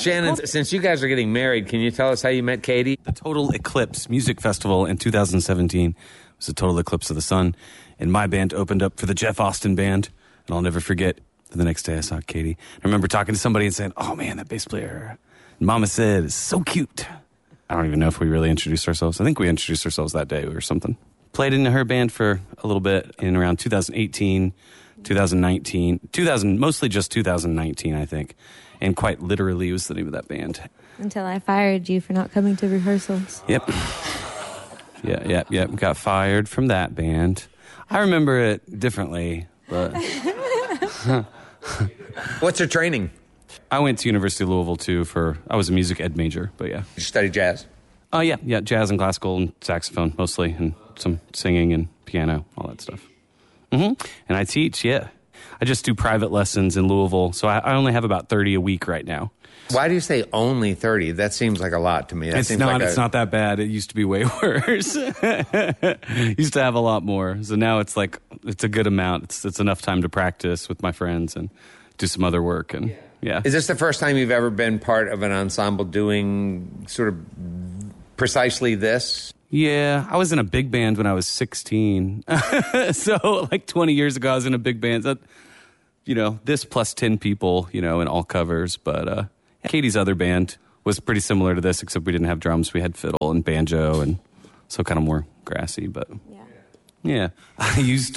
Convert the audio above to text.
Shannon, since you guys are getting married, can you tell us how you met Katie? The Total Eclipse Music Festival in 2017 was a total eclipse of the sun, and my band opened up for the Jeff Austin Band, and I'll never forget, the next day I saw Katie. I remember talking to somebody and saying, oh man, that bass player, Mama said, is so cute. I don't even know if we really introduced ourselves. I think we introduced ourselves that day or something. Played in her band for a little bit in around 2018, 2019, mostly just 2019, I think. And quite literally was the name of that band. Until I fired you for not coming to rehearsals. Yep. Yeah. Got fired from that band. I remember it differently, but... What's your training? I went to University of Louisville, too, I was a music ed major, but yeah. You study jazz? Oh, yeah, jazz and classical and saxophone mostly, and some singing and piano, all that stuff. And I teach, yeah. I just do private lessons in Louisville, so I only have about 30 a week right now. Why do you say only 30? That seems like a lot to me. It's not that bad. It used to be way worse. Used to have a lot more. So now it's a good amount. It's enough time to practice with my friends and do some other work. And yeah. Is this the first time you've ever been part of an ensemble doing sort of precisely this? Yeah, I was in a big band when I was 16. So 20 years ago, I was in a big band. So, this plus 10 people, in all covers. But Katie's other band was pretty similar to this, except we didn't have drums. We had fiddle and banjo, and so kind of more grassy. But yeah, I used